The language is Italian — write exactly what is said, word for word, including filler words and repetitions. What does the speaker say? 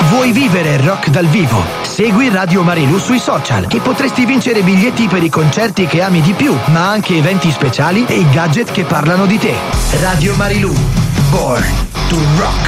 Vuoi vivere il rock dal vivo? Segui Radio Marilù sui social e potresti vincere biglietti per i concerti che ami di più, ma anche eventi speciali e i gadget che parlano di te. Radio Marilù, born to rock.